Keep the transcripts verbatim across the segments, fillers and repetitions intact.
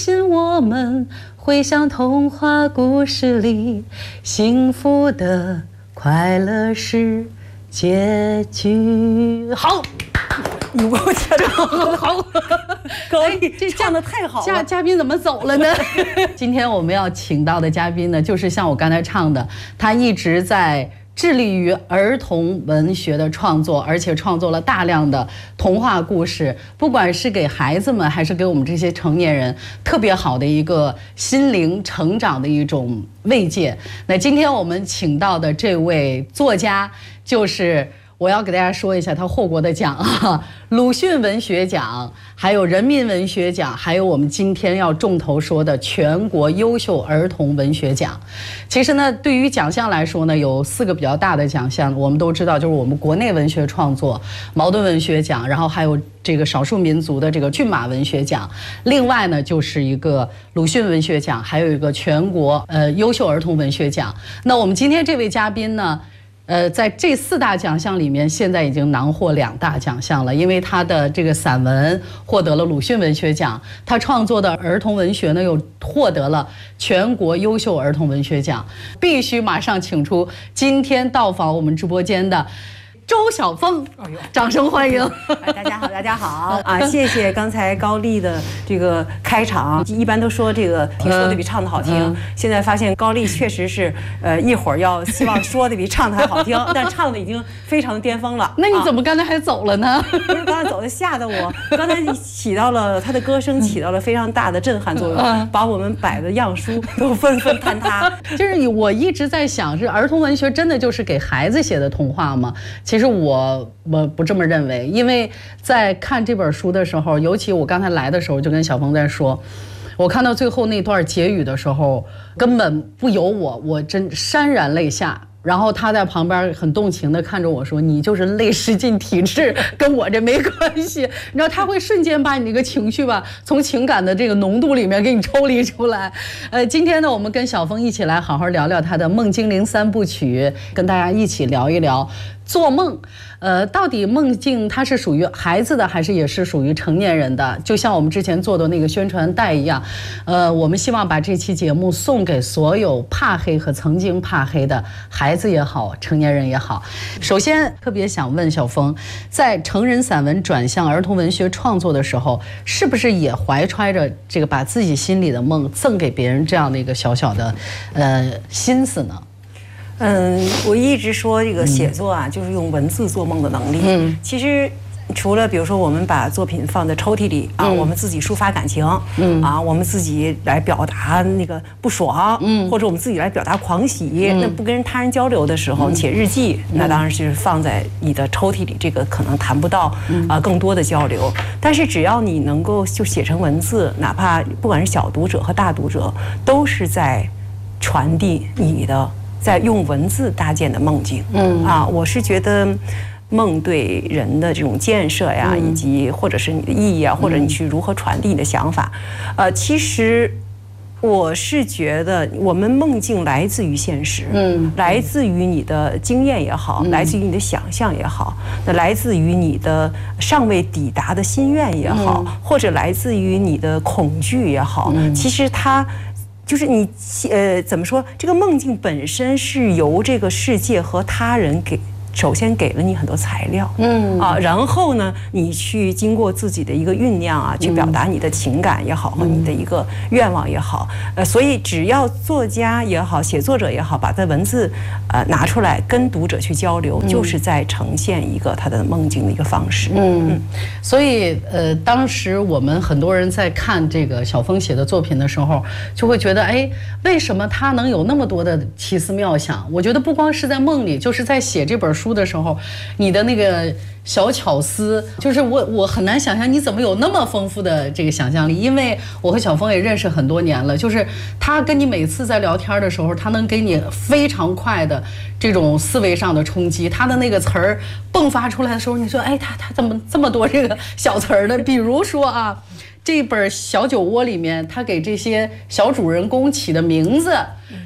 信我们会像童话故事里幸福的快乐是结局。好， 你给我唱的好，好， 高丽，这唱的太好了。 嘉嘉宾怎么走了呢？今天我们要请到的嘉宾呢，就是像我刚才唱的，他一直在致力于儿童文学的创作，而且创作了大量的童话故事，不管是给孩子们，还是给我们这些成年人，特别好的一个心灵成长的一种慰藉。那今天我们请到的这位作家，就是我要给大家说一下他获过的奖啊，鲁迅文学奖，还有人民文学奖，还有我们今天要重头说的全国优秀儿童文学奖。其实呢，对于奖项来说呢，有四个比较大的奖项，我们都知道，就是我们国内文学创作茅盾文学奖，然后还有这个少数民族的这个骏马文学奖，另外呢就是一个鲁迅文学奖，还有一个全国呃优秀儿童文学奖。那我们今天这位嘉宾呢，呃，在这四大奖项里面，现在已经囊获两大奖项了，因为他的这个散文获得了鲁迅文学奖，他创作的儿童文学呢又获得了全国优秀儿童文学奖。必须马上请出今天到访我们直播间的周晓峰，掌声欢迎！ 哎，大家好，大家好啊！谢谢刚才高丽的这个开场。一般都说这个听说的比唱的好听，嗯、现在发现高丽确实是，呃，一会儿要希望说的比唱的还好听，但唱的已经非常巅峰了。 那你怎么刚才还走了呢？啊、 不是刚才走的，吓得我。刚才起到了他的歌声起到了非常大的震撼作用，嗯、把我们摆的样书都纷纷坍塌。 就是我一直在想，是儿童文学真的就是给孩子写的童话吗？其实。其实我我不这么认为，因为在看这本书的时候，尤其我刚才来的时候就跟小峰在说，我看到最后那段结语的时候，根本不由我，我真潸然泪下。然后他在旁边很动情地看着我说：“你就是泪失禁体质，跟我这没关系。”你知道他会瞬间把你这个情绪吧，从情感的这个浓度里面给你抽离出来。呃，今天呢，我们跟小峰一起来好好聊聊他的《梦精灵三部曲》，跟大家一起聊一聊做梦。呃，到底梦境它是属于孩子的，还是也是属于成年人的？就像我们之前做的那个宣传带一样，呃，我们希望把这期节目送给所有怕黑和曾经怕黑的孩子也好，成年人也好。首先，特别想问小峰，在成人散文转向儿童文学创作的时候，是不是也怀揣着这个把自己心里的梦赠给别人这样的一个小小的呃心思呢？ 嗯，我一直说这个写作啊，嗯、就是用文字做梦的能力。嗯，其实除了比如说我们把作品放在抽屉里啊，嗯、我们自己抒发感情，嗯啊，我们自己来表达那个不爽，嗯，或者我们自己来表达狂喜，嗯、那不跟他人交流的时候，你写日记，嗯、那当然是放在你的抽屉里，这个可能谈不到啊更多的交流。但是只要你能够就写成文字，哪怕不管是小读者和大读者，都是在传递你的。在用文字搭建的梦境，嗯啊，我是觉得梦对人的这种建设呀，嗯、以及或者是你的意义啊，或者你去如何传递你的想法，呃，其实我是觉得我们梦境来自于现实，嗯，来自于你的经验也好，嗯、来自于你的想象也好，那来自于你的尚未抵达的心愿也好，嗯、或者来自于你的恐惧也好，嗯、其实它。就是你，呃，怎么说？这个梦境本身是由这个世界和他人给，首先给了你很多材料，嗯啊，然后呢，你去经过自己的一个酝酿啊，去表达你的情感也好，和你的一个愿望也好，呃，所以只要作家也好，写作者也好，把这文字呃拿出来跟读者去交流，就是在呈现一个他的梦境的一个方式。嗯，嗯所以呃，当时我们很多人在看这个小峰写的作品的时候，就会觉得，哎，为什么他能有那么多的奇思妙想？我觉得不光是在梦里，就是在写这本书。书的时候，你的那个小巧思，就是我我很难想象你怎么有那么丰富的这个想象力。因为我和小峰也认识很多年了，就是他跟你每次在聊天的时候，他能给你非常快的这种思维上的冲击。他的那个词儿迸发出来的时候，你说，哎，他他怎么这么多这个小词儿呢？比如说啊，这本小酒窝里面，他给这些小主人公起的名字。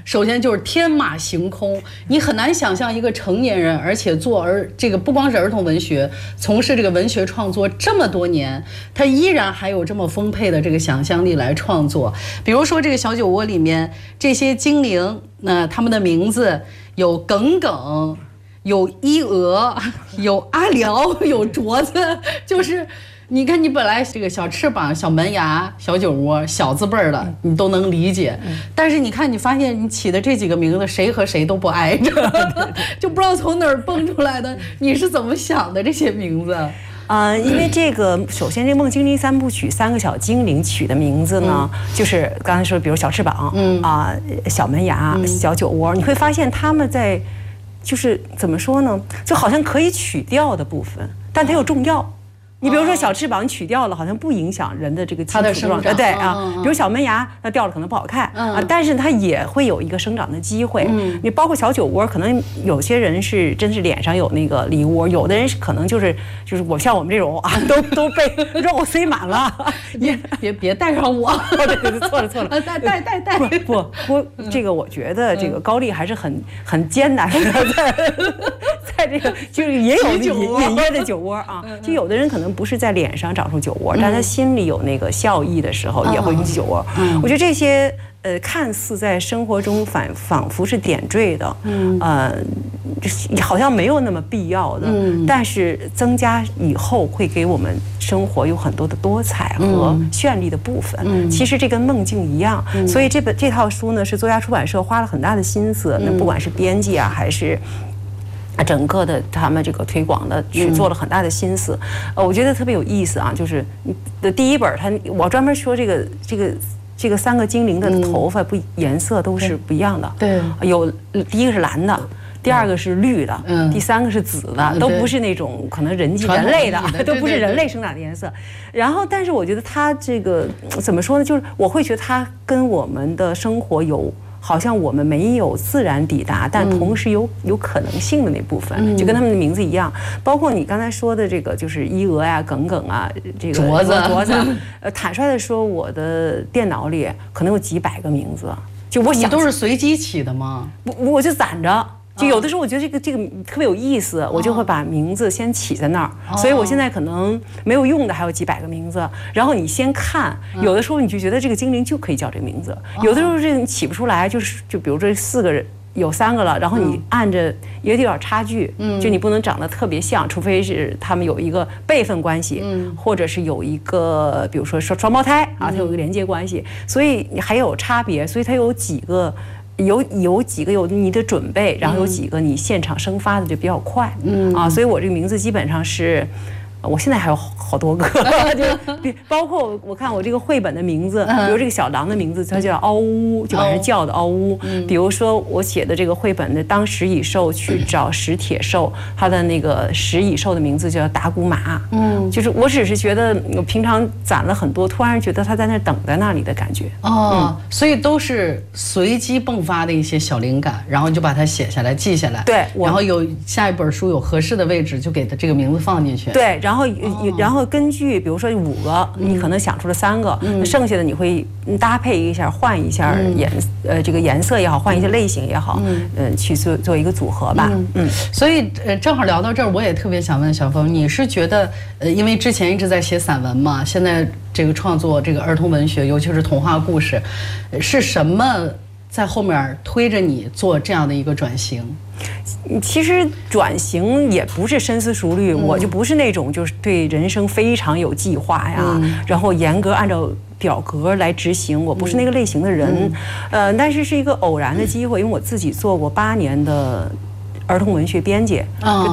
首先就是天马行空，你很难想象一个成年人，而且做儿这个不光是儿童文学，从事这个文学创作这么多年，他依然还有这么丰沛的这个想象力来创作。比如说这个小酒窝里面这些精灵，那他们的名字有耿耿，有伊娥，有阿辽，有镯子，就是你看你本来这个小翅膀、小门牙、小酒窝、小字辈儿的你都能理解，但是你看你发现你起的这几个名字谁和谁都不挨着，就不知道从哪儿蹦出来的，你是怎么想的这些名字？ 呃，因为这个，首先这《梦精灵三部曲》三个小精灵取的名字呢，嗯、就是刚才说，比如小翅膀，嗯啊、呃，小门牙、嗯、小酒窝，你会发现他们在，就是怎么说呢，就好像可以取掉的部分，但它又重要。你比如说小翅膀取掉了，好像不影响人的这个基础状态，对啊。比如小门牙，那掉了可能不好看啊，但是它也会有一个生长的机会。你包括小酒窝，可能有些人是真是脸上有那个梨窝，有的人是可能就是就是我像我们这种啊，都都被肉塞满了。 别别别带上我， 对对对，错了错了， 带带带带。 不不，这个我觉得这个高丽还是很很艰难的，在在这个就是也有隐约的酒窝啊，就有的人可能。不是在脸上长出酒窝，但他心里有那个笑意的时候，也会引起酒窝。我觉得这些呃，看似在生活中反仿佛是点缀的，呃，好像没有那么必要的，但是增加以后会给我们生活有很多的多彩和绚丽的部分。其实这跟梦境一样，所以这本这套书呢，是作家出版社花了很大的心思，那不管是编辑啊，还是。整个的他们这个推广的去做了很大的心思，呃，我觉得特别有意思啊。就是的第一本，它我专门说这个这个这个三个精灵的头发不颜色都是不一样的， 对， 有第一个是蓝的。第二个是绿的，嗯，第三个是紫的，都不是那种可能人机人类的，都不是人类生长的颜色。然后，但是我觉得它这个怎么说呢？就是我会觉得它跟我们的生活有。好像我们没有自然抵达，但同时有有可能性的那部分，就跟他们的名字一样。包括你刚才说的这个，就是伊娥呀、耿耿啊，这个镯子镯子。呃，坦率的说，我的电脑里可能有几百个名字，就我想你都是随机起的吗？ 我我就攒着。就有的时候我觉得这个这个特别有意思，我就会把名字先起在那儿，所以我现在可能没有用的还有几百个名字。然后你先看，有的时候你就觉得这个精灵就可以叫这个名字，有的时候这个你起不出来，就是就比如这四个人有三个了，然后你按着也有点差距，就你不能长得特别像，除非是他们有一个辈分关系，或者是有一个比如说双双胞胎啊，它有一个连接关系，所以你还有差别，所以它有几个。有有几个有你的准备，然后有几个你现场生发的就比较快，嗯啊，所以我这个名字基本上是，我现在还有好多个，就包括我看我这个绘本的名字，比如这个小狼的名字，它叫嗷呜，就把人叫的嗷呜。比如说我写的这个绘本的当食蚁兽去找食铁兽，它的那个食蚁兽的名字叫达古马，嗯，就是我只是觉得我平常攒了很多，突然觉得它在那等在那里的感觉。 哦，所以都是随机迸发的一些小灵感，然后就把它写下来记下来， 对， 然后有下一本书有合适的位置就给它这个名字放进去， 对，然后。然后，然后根据比如说五个，你可能想出了三个，嗯、剩下的你会搭配一下，换一下颜，嗯、呃，这个颜色也好，换一些类型也好，嗯，呃，去做做一个组合吧。嗯， 嗯所以呃，正好聊到这儿，我也特别想问小峰，你是觉得呃，因为之前一直在写散文嘛，现在这个创作这个儿童文学，尤其是童话故事，是什么在后面推着你做这样的一个转型？ 其实转型也不是深思熟虑，嗯、我就不是那种就是对人生非常有计划呀，嗯、然后严格按照表格来执行，我不是那个类型的人。嗯、呃，但是是一个偶然的机会，因为我自己做过八年的儿童文学编辑，哦、